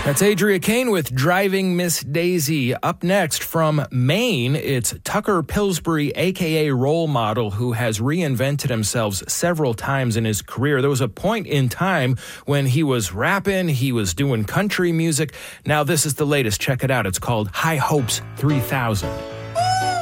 That's Adria Kane with Driving Miss Daisy. Up next from Maine, it's Tucker Pillsbury, a.k.a. Role Model, who has reinvented himself several times in his career. There was a point in time when he was rapping, he was doing country music. Now this is the latest. Check it out. It's called High Hopes 3000.